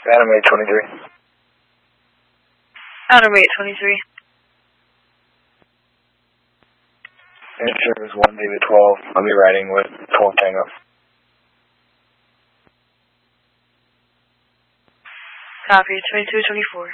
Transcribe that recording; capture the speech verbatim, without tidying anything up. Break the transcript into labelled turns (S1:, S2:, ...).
S1: Adam eight twenty-three.
S2: Adam eight twenty-three.
S1: Air Service one David twelve. I'll be riding with twelve Tango.
S2: Copy, twenty-two twenty-four.